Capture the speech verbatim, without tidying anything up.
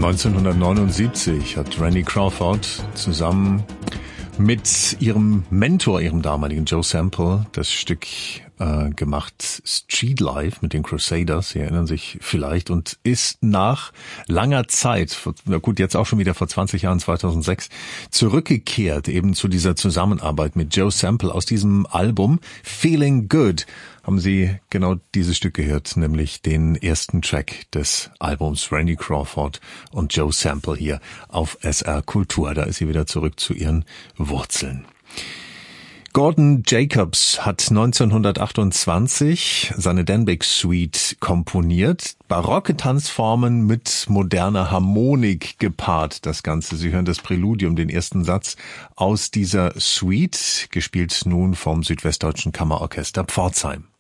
neunzehnhundertneunundsiebzig hat Randy Crawford zusammen mit ihrem Mentor, ihrem damaligen Joe Sample, das Stück äh, gemacht, Street Life mit den Crusaders. Sie erinnern sich vielleicht, und ist nach langer Zeit, vor, na gut, jetzt auch schon wieder vor zwanzig Jahren, zweitausendsechs, zurückgekehrt eben zu dieser Zusammenarbeit mit Joe Sample. Aus diesem Album Feeling Good haben Sie genau dieses Stück gehört, nämlich den ersten Track des Albums, Randy Crawford und Joe Sample hier auf S R Kultur. Da ist sie wieder zurück zu ihren Wurzeln. Gordon Jacobs hat neunzehnhundertachtundzwanzig seine Denbigh Suite komponiert. Barocke Tanzformen mit moderner Harmonik gepaart, das Ganze. Sie hören das Präludium, den ersten Satz aus dieser Suite, gespielt nun vom Südwestdeutschen Kammerorchester Pforzheim.